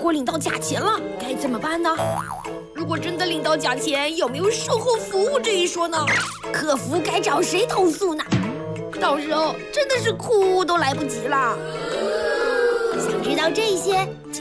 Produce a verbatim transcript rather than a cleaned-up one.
果领到假钱了，该怎么办呢？如果真的领到假钱，有没有售后服务这一说呢？客服该找谁投诉呢？到时候真的是哭都来不及了。想知道这些，